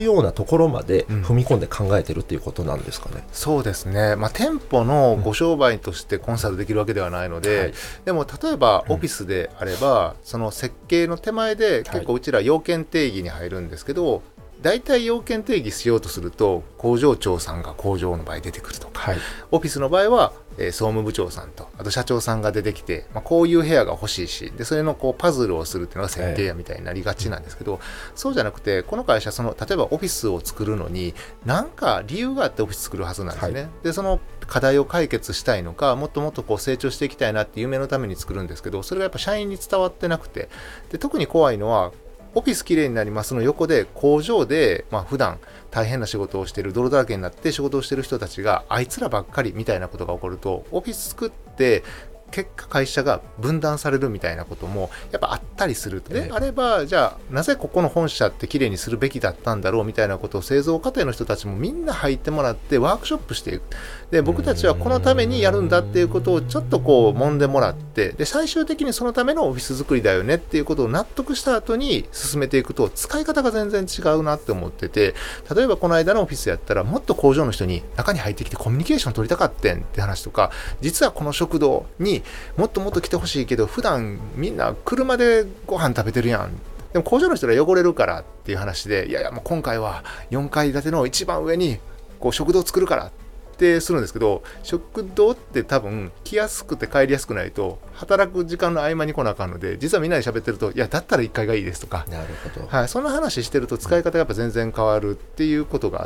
ようなところまで踏み込んで考えてるっていうことなんですかね。 そうですね、店舗のご商売としてコンサルできるわけではないので、でも例えばオフィスであれば、その設計の手前で結構うちら要件定義に入るんですけど、大体要件定義しようとすると工場長さんが工場の場合出てくるとか、オフィスの場合は総務部長さんとあと社長さんが出てきて、こういう部屋が欲しいし、でそれのパズルをするっていうのが設計やみたいになりがちなんですけど、そうじゃなくてこの会社例えばオフィスを作るのに何か理由があってオフィス作るはずなんですね。でその課題を解決したいのか、もっともっと成長していきたいなっていう夢のために作るんですけど、それがやっぱ社員に伝わってなくて、で特に怖いのはオフィスきれいになりますの横で工場で、普段大変な仕事をしている泥だらけになって仕事をしている人たちがあいつらばっかりみたいなことが起こると、オフィス作って結果会社が分断されるみたいなこともやっぱあったりするであれば、じゃあなぜここの本社ってきれいにするべきだったんだろうみたいなことを製造過程の人たちもみんな入ってもらってワークショップしていく。で僕たちはこのためにやるんだっていうことをちょっと揉んでもらって、で最終的にそのためのオフィス作りだよねっていうことを納得した後に進めていくと使い方が全然違うなって思ってて、例えばこの間のオフィスやったらもっと工場の人に中に入ってきてコミュニケーション取りたかってんって話とか、実はこの食堂にもっともっと来てほしいけど普段みんな車でご飯食べてるやん、でも工場の人が汚れるからっていう話で、いやいやもう今回は4階建ての一番上に食堂を作るからってするんですけど、食堂って多分来やすくて帰りやすくないと働く時間の合間に来なあかんので、実はみんなで喋ってると、いやだったら1階がいいですとか、 なるほど、 そんな話してると使い方がやっぱ全然変わるっていうことがあって、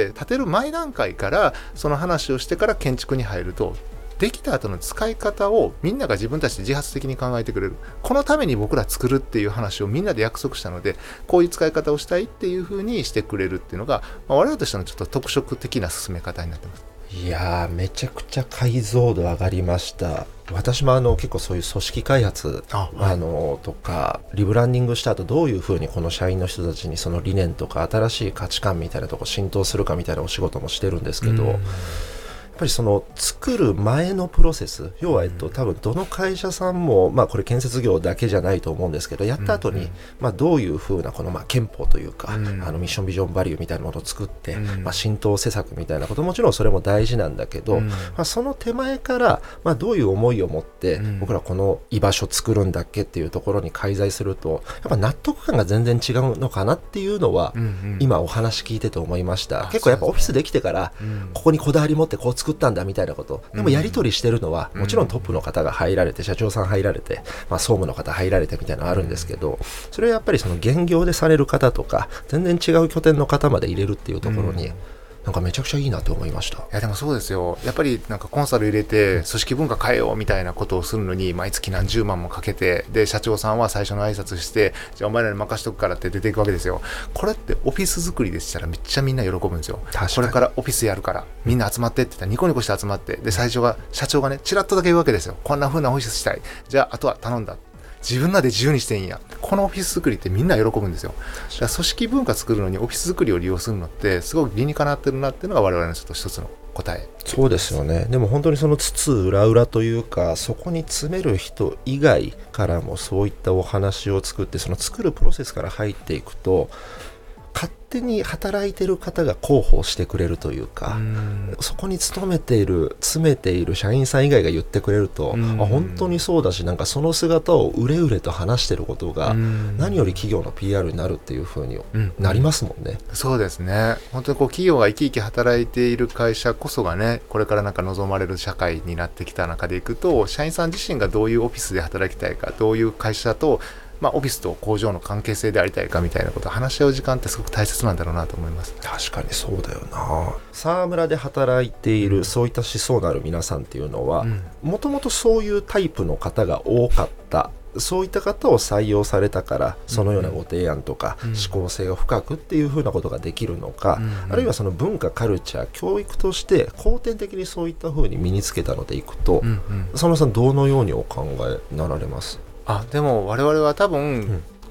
建てる前段階からその話をしてから建築に入ると、できた後の使い方をみんなが自分たちで自発的に考えてくれる。このために僕ら作るっていう話をみんなで約束したので、こういう使い方をしたいっていう風にしてくれるっていうのが、我々としてのちょっと特色的な進め方になってます。 いやーめちゃくちゃ解像度上がりました。私も結構そういう組織開発とかリブランディングした後どういうふうにこの社員の人たちにその理念とか新しい価値観みたいなとこ浸透するかみたいなお仕事もしてるんですけど、やっぱりその作る前のプロセス、要は多分どの会社さんもこれ建設業だけじゃないと思うんですけど、やった後にどういう風なこの憲法というかミッションビジョンバリューみたいなものを作って浸透施策みたいなこと、もちろんそれも大事なんだけど、その手前からどういう思いを持って僕らこの居場所作るんだっけっていうところに介在すると、やっぱ納得感が全然違うのかなっていうのは今お話聞いてて思いました。結構やっぱオフィスできてからここにこだわり持ってこう作ったんだみたいなこと、でもやり取りしてるのはもちろんトップの方が入られて、社長さん入られて、総務の方入られてみたいなのあるんですけど、それはやっぱりその現業でされる方とか全然違う拠点の方まで入れるっていうところになんかめちゃくちゃいいなと思いました。いやでもそうですよ。やっぱりなんかコンサル入れて組織文化変えようみたいなことをするのに毎月何十万もかけて、で社長さんは最初の挨拶して、じゃあお前らに任しとくからって出ていくわけですよ。これってオフィス作りでしたらめっちゃみんな喜ぶんですよ。これからオフィスやるからみんな集まってって言ったらニコニコして集まって、で最初が社長がねチラッとだけ言うわけですよ。こんな風なオフィスしたい、じゃああとは頼んだ、自分らで自由にしていいんや。このオフィス作りってみんな喜ぶんですよ。だから組織文化作るのにオフィス作りを利用するのってすごく理にかなってるなっていうのが我々のちょっと一つの答え。 そうですよね。でも本当にその津々浦々というか、そこに詰める人以外からもそういったお話を作って、その作るプロセスから入っていくと勝手に働いてる方が広報してくれるというか、そこに勤めている詰めている社員さん以外が言ってくれると、本当にそうだし、なんかその姿をうれうれと話してることが何より企業の PR になるっていう風になりますもんね。 そうですね。本当に企業が生き生き働いている会社こそがね、これからなんか望まれる社会になってきた中でいくと、社員さん自身がどういうオフィスで働きたいか、どういう会社とオフィスと工場の関係性でありたいかみたいなことを話し合う時間ってすごく大切なんだろうなと思います。 確かにそうだよな。沢村で働いているそういった思想のある皆さんっていうのはもともとそういうタイプの方が多かった、そういった方を採用されたからそのようなご提案とか思考性が深くっていうふうなことができるのか、あるいはその文化カルチャー教育として後天的にそういったふうに身につけたのでいくと、沢村さんどのようにお考えになられます？ でも我々は多分、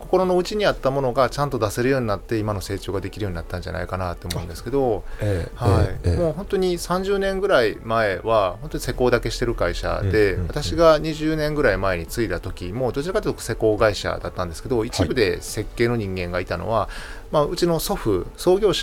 心の内にあったものがちゃんと出せるようになって今の成長ができるようになったんじゃないかなと思うんですけど、もう本当に30年ぐらい前は本当に施工だけしてる会社で、私が20年ぐらい前に継いだ時もどちらかというと施工会社だったんですけど、一部で設計の人間がいたのは、うちの祖父創業者